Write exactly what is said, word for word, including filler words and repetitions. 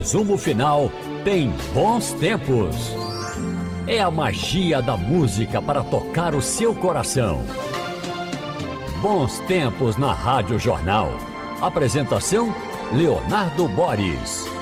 Resumo final tem Bons Tempos. É a magia da música para tocar o seu coração. Bons Tempos na Rádio Jornal. Apresentação: Leonardo Boris.